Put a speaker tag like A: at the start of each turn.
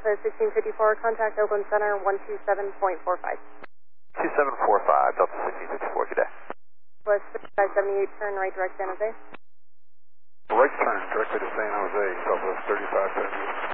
A: So 1654, contact Oakland Center 127.45.
B: 2745, Delta 1654, good day.
A: Was 3578, turn right direct San Jose.
C: Right turn directly to San Jose, Southwest 3578.